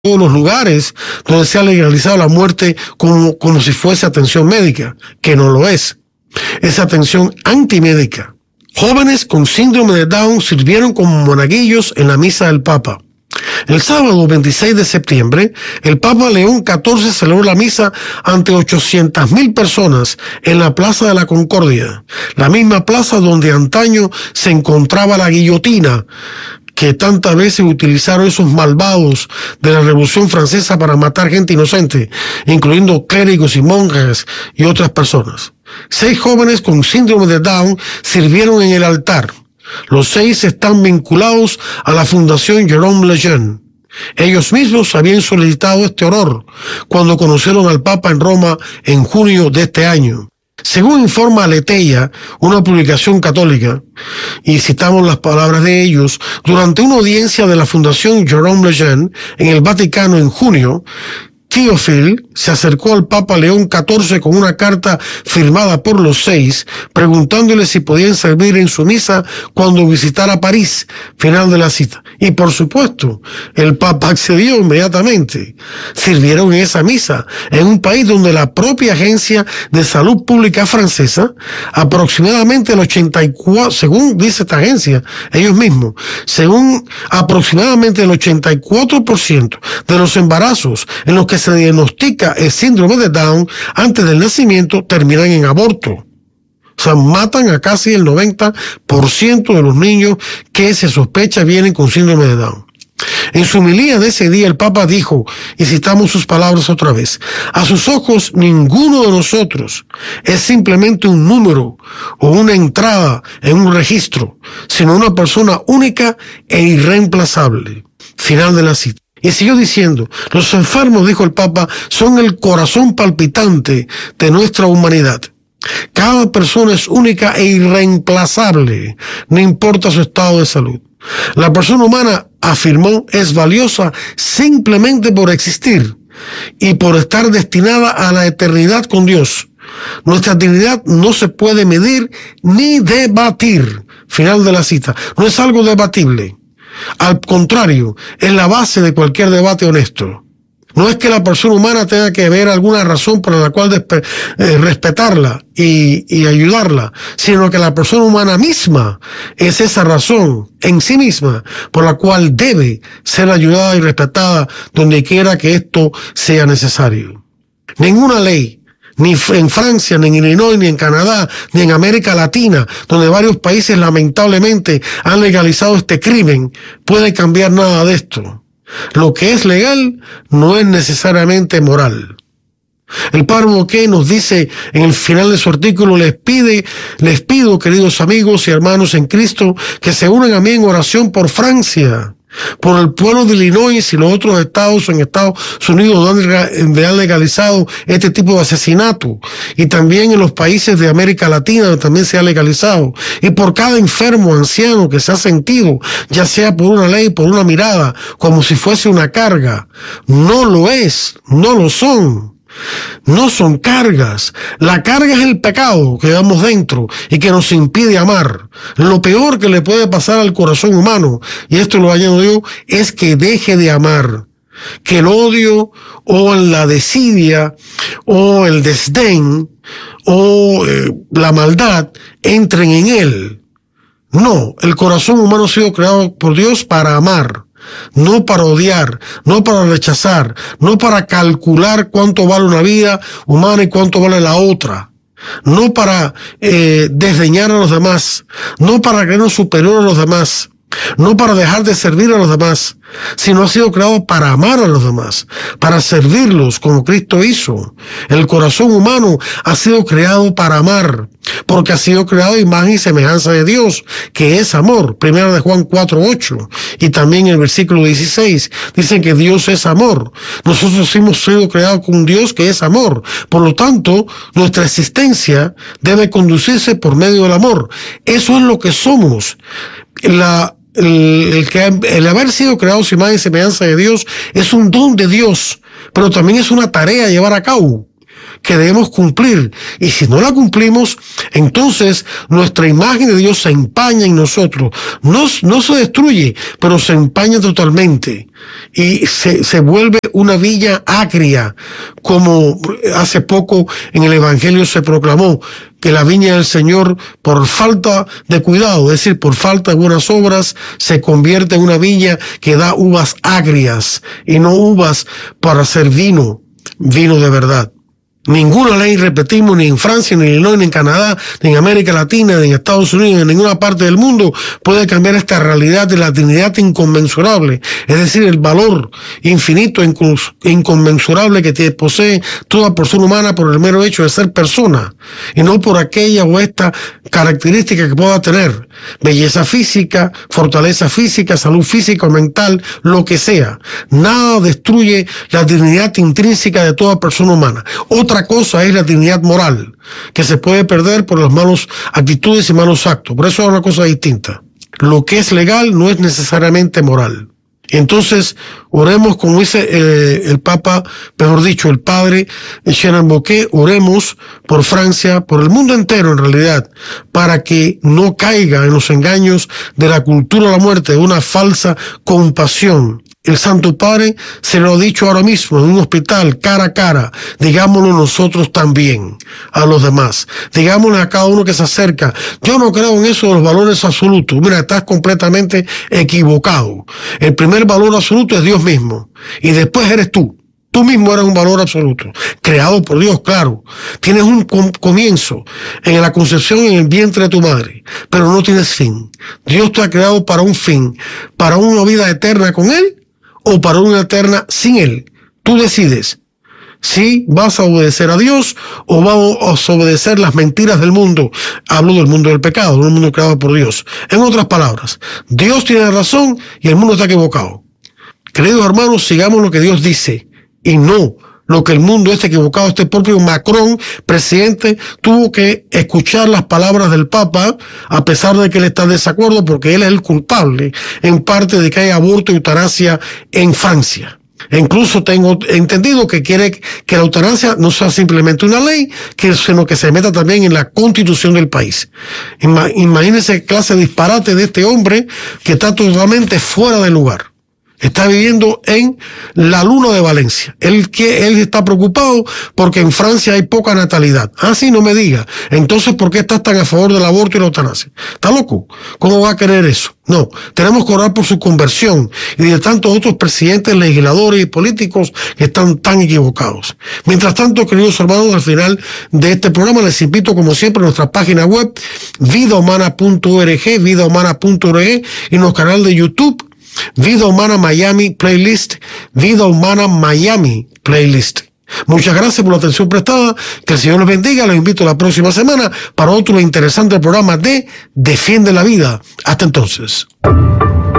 todos los lugares donde se ha legalizado la muerte como si fuese atención médica, que no lo es. Es atención antimédica. Jóvenes con síndrome de Down sirvieron como monaguillos en la misa del Papa. El sábado 26 de septiembre, el Papa León XIV celebró la misa ante 800.000 personas en la Plaza de la Concordia, la misma plaza donde antaño se encontraba la guillotina que tantas veces utilizaron esos malvados de la Revolución Francesa para matar gente inocente, incluyendo clérigos y monjas y otras personas. 6 jóvenes con síndrome de Down sirvieron en el altar. Los 6 están vinculados a la Fundación Jérôme Lejeune. Ellos mismos habían solicitado este honor cuando conocieron al Papa en Roma en junio de este año. Según informa Aleteia, una publicación católica, y citamos las palabras de ellos, durante una audiencia de la Fundación Jérôme Lejeune en el Vaticano en junio, Théophile se acercó al Papa León XIV con una carta firmada por los 6, preguntándole si podían servir en su misa cuando visitara París, final de la cita. Y por supuesto, el Papa accedió inmediatamente. Sirvieron en esa misa, en un país donde la propia Agencia de Salud Pública francesa, aproximadamente el 84%, según dice esta agencia, ellos mismos, según aproximadamente el 84% de los embarazos en los que se diagnostica el síndrome de Down antes del nacimiento terminan en aborto. O sea, matan a casi el 90% de los niños que se sospecha vienen con síndrome de Down. En su homilía de ese día el Papa dijo, y citamos sus palabras otra vez, a sus ojos ninguno de nosotros es simplemente un número o una entrada en un registro, sino una persona única e irreemplazable. Final de la cita. Y siguió diciendo, los enfermos, dijo el Papa, son el corazón palpitante de nuestra humanidad. Cada persona es única e irreemplazable, no importa su estado de salud. La persona humana, afirmó, es valiosa simplemente por existir y por estar destinada a la eternidad con Dios. Nuestra dignidad no se puede medir ni debatir. Final de la cita. No es algo debatible. Al contrario, es la base de cualquier debate honesto. No es que la persona humana tenga que ver alguna razón por la cual respetarla y ayudarla, sino que la persona humana misma es esa razón en sí misma por la cual debe ser ayudada y respetada donde quiera que esto sea necesario. Ninguna ley, ni en Francia, ni en Illinois, ni en Canadá, ni en América Latina, donde varios países lamentablemente han legalizado este crimen, puede cambiar nada de esto. Lo que es legal no es necesariamente moral. El padre Bouquet nos dice en el final de su artículo, les pido, queridos amigos y hermanos en Cristo, que se unan a mí en oración por Francia, por el pueblo de Illinois y los otros estados en Estados Unidos donde han legalizado este tipo de asesinato, y también en los países de América Latina donde también se ha legalizado, y por cada enfermo anciano que se ha sentido, ya sea por una ley, por una mirada, como si fuese una carga. No lo es, no lo son. No son cargas. La carga es el pecado que llevamos dentro y que nos impide amar. Lo peor que le puede pasar al corazón humano, y esto lo añado yo, es que deje de amar. Que el odio o la desidia o el desdén o la maldad entren en él. No, el corazón humano ha sido creado por Dios para amar. No para odiar, no para rechazar, no para calcular cuánto vale una vida humana y cuánto vale la otra, no para desdeñar a los demás, no para creernos superior a los demás, no para dejar de servir a los demás, sino ha sido creado para amar a los demás, para servirlos como Cristo hizo. El corazón humano ha sido creado para amar, porque ha sido creado a imagen y semejanza de Dios, que es amor. Primera de Juan 4:8, y también en el versículo 16, dicen que Dios es amor. Nosotros hemos sido creados con un Dios que es amor. Por lo tanto, nuestra existencia debe conducirse por medio del amor. Eso es lo que somos. El haber sido creados a imagen y semejanza de Dios es un don de Dios, pero también es una tarea a llevar a cabo. que debemos cumplir. Y si no la cumplimos, entonces nuestra imagen de Dios se empaña en nosotros. No se destruye, pero se empaña totalmente. Y se vuelve una viña agria, como hace poco en el Evangelio se proclamó, que la viña del Señor, por falta de cuidado, es decir, por falta de buenas obras, se convierte en una viña que da uvas agrias y no uvas para hacer vino de verdad. Ninguna ley, repetimos, ni en Francia, ni en Illinois, ni en Canadá, ni en América Latina, ni en Estados Unidos, ni en ninguna parte del mundo puede cambiar esta realidad de la dignidad inconmensurable, es decir, el valor infinito, inconmensurable que posee toda persona humana por el mero hecho de ser persona, y no por aquella o esta característica que pueda tener, belleza física, fortaleza física, salud física o mental, lo que sea. Nada destruye la dignidad intrínseca de toda persona humana. Otra cosa es la dignidad moral, que se puede perder por las malas actitudes y malos actos. Por eso es una cosa distinta. Lo que es legal no es necesariamente moral. Entonces, oremos, como dice el Papa, mejor dicho, el Padre Shannon Bouquet, oremos por Francia, por el mundo entero en realidad, para que no caiga en los engaños de la cultura de la muerte, de una falsa compasión. El Santo Padre se lo ha dicho ahora mismo en un hospital, cara a cara. Digámoslo nosotros también a los demás. Digámosle a cada uno que se acerca. Yo no creo en eso de los valores absolutos. Mira, estás completamente equivocado. El primer valor absoluto es Dios mismo. Y después eres tú. Tú mismo eres un valor absoluto, creado por Dios, claro. Tienes un comienzo en la concepción en el vientre de tu madre, pero no tienes fin. Dios te ha creado para un fin, para una vida eterna con Él o para una eterna sin Él. Tú decides si vas a obedecer a Dios o vas a obedecer las mentiras del mundo. Hablo del mundo del pecado, del mundo creado por Dios. En otras palabras, Dios tiene razón y el mundo está equivocado. Queridos hermanos, sigamos lo que Dios dice y no lo que el mundo está equivocado. Este propio Macron, presidente, tuvo que escuchar las palabras del Papa, a pesar de que él está en desacuerdo, porque él es el culpable, en parte, de que haya aborto y eutanasia en Francia. E incluso tengo entendido que quiere que la eutanasia no sea simplemente una ley, sino que se meta también en la constitución del país. Imagínense clase de disparate de este hombre que está totalmente fuera de lugar. Está viviendo en la luna de Valencia. Él está preocupado porque en Francia hay poca natalidad. Ah, sí, no me diga. Entonces, ¿por qué estás tan a favor del aborto y la eutanasia? ¿Está loco? ¿Cómo va a querer eso? No, tenemos que orar por su conversión y de tantos otros presidentes, legisladores y políticos que están tan equivocados. Mientras tanto, queridos hermanos, al final de este programa les invito, como siempre, a nuestra página web, vidahumana.org y nuestro canal de YouTube, Vida Humana Miami Playlist, Vida Humana Miami Playlist. Muchas gracias por la atención prestada, que el Señor les bendiga. Los invito la próxima semana para otro interesante programa de Defiende la Vida. Hasta entonces.